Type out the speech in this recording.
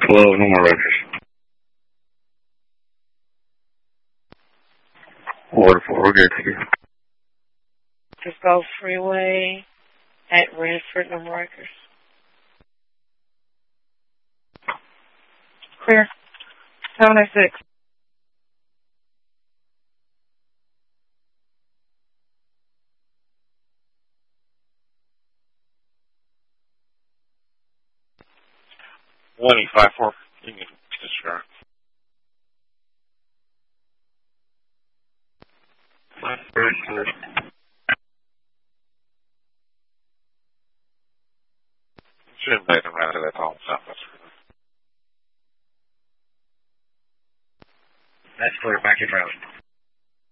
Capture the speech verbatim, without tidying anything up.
Hello, no more Rogers. Order four, we're good to you. Frisco Freeway at Redford, no more Rogers. Clear. seven oh six. one eight five four. You can disregard. Shouldn't make them out of that all Southwest. That's clear, back in road.